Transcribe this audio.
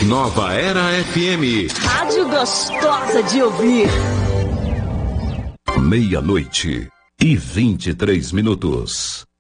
Nova Era FM. Rádio gostosa de ouvir. 00:23.